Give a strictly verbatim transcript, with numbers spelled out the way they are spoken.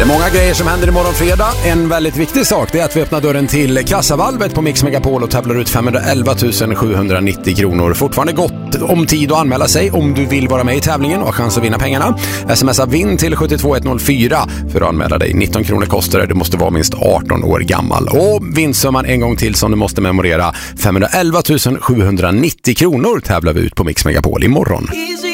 Det är många grejer som händer imorgon fredag. En väldigt viktig sak är att vi öppnar dörren till kassavalvet på Mix Megapol och tävlar ut femhundraelva tusen sjuhundranittio kronor. Fortfarande gott om tid att anmäla sig om du vill vara med i tävlingen och ha chans att vinna pengarna. Smsa vinn till sju två ett noll fyra för att anmäla dig. nitton kronor kostar det. Du måste vara minst arton år gammal. Och vinstsumman en gång till som du måste memorera. femhundraelva tusen sjuhundranittio kronor tävlar vi ut på Mix Megapol imorgon. Easy.